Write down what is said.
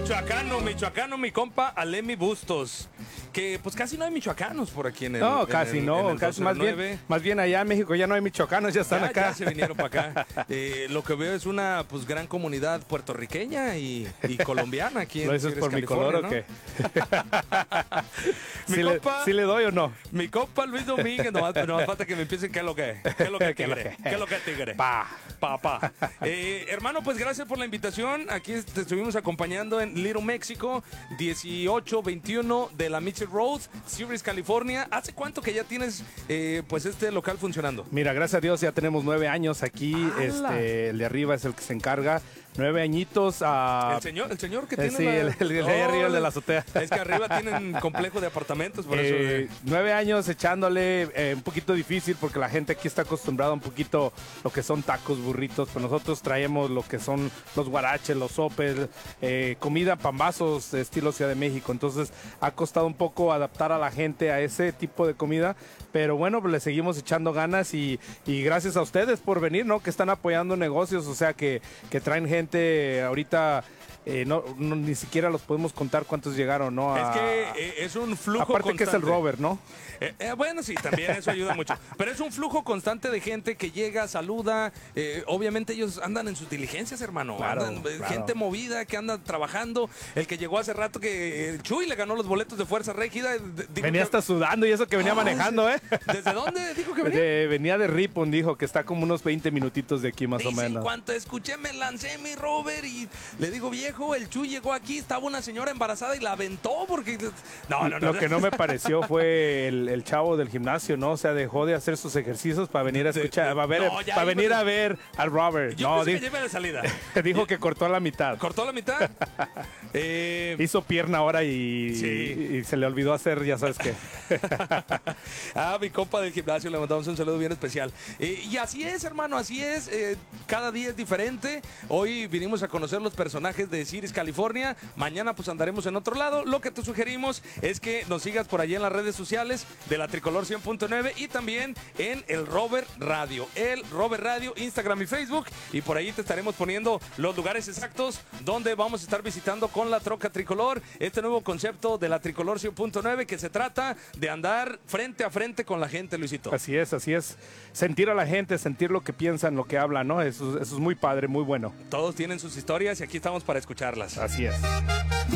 Michoacano, mi compa Alemi Bustos. Que pues casi no hay michoacanos por aquí en el. No, en casi el, no, en el casi 209. más bien allá en México ya no hay michoacanos, ya están acá. Ya se vinieron para acá. Lo que veo es una pues gran comunidad puertorriqueña y colombiana aquí en ¿Lo dices Ceres, por mi color California, o qué? ¿Sí le doy o no? Mi compa Luis Domínguez, nomás falta que me empiecen qué es lo que es. ¿Qué es lo que tigre? ¿Qué es lo que tigre? Pa. Hermano, pues gracias por la invitación. Aquí te estuvimos acompañando en Little México, 1821 de la Mitchell Road, Ceres, California. ¿Hace cuánto que ya tienes pues este local funcionando? Mira, gracias a Dios ya tenemos 9 años aquí. El de arriba es el que se encarga. 9 añitos. El señor que tiene sí, el de ahí arriba, el de la azotea. Es que arriba tienen complejo de apartamentos, por eso. 9 años echándole, un poquito difícil porque la gente aquí está acostumbrada un poquito lo que son tacos, burritos, pero nosotros traemos lo que son los guaraches, los sopes, comida, pambazos, estilo Ciudad de México. Entonces ha costado un poco adaptar a la gente a ese tipo de comida, pero bueno, pues le seguimos echando ganas y gracias a ustedes por venir, ¿no? Que están apoyando negocios, o sea, que traen gente ahorita. Ni siquiera los podemos contar cuántos llegaron, ¿no? Es que es un flujo aparte constante. que es el Robert, ¿no? Bueno, sí, también eso ayuda mucho. Pero es un flujo constante de gente que llega, saluda. Obviamente ellos andan en sus diligencias, hermano. Claro. Gente movida que anda trabajando. El que llegó hace rato que el Chuy le ganó los boletos de Fuerza Régida. Venía hasta sudando y eso que venía manejando, ¿eh? ¿Desde dónde dijo que venía? Venía de Ripon, dijo que está como unos 20 minutitos de aquí más o menos. En cuanto escuché, me lancé mi Robert y le digo, viejo, el Chuy llegó aquí, estaba una señora embarazada y la aventó porque... No. Lo que no me pareció fue el chavo del gimnasio, ¿no? O sea, dejó de hacer sus ejercicios para venir a escuchar, para venir a ver al Robert. Yo pensé que lleve de salida. Dijo que cortó a la mitad. ¿Cortó a la mitad? Hizo pierna ahora y se le olvidó hacer, ya sabes qué. Mi compa del gimnasio, le mandamos un saludo bien especial. Y así es, hermano, así es. Cada día es diferente. Hoy vinimos a conocer los personajes de Ceres, California. Mañana pues andaremos en otro lado. Lo que te sugerimos es que nos sigas por allí en las redes sociales de la Tricolor 100.9 y también en el Robert Radio. El Robert Radio, Instagram y Facebook. Y por ahí te estaremos poniendo los lugares exactos donde vamos a estar visitando con la troca Tricolor. Este nuevo concepto de la Tricolor 100.9 que se trata de andar frente a frente con la gente, Luisito. Así es, así es. Sentir a la gente, sentir lo que piensan, lo que hablan, ¿no? Eso es muy padre, muy bueno. Todos tienen sus historias y aquí estamos para escucharlas. Así es.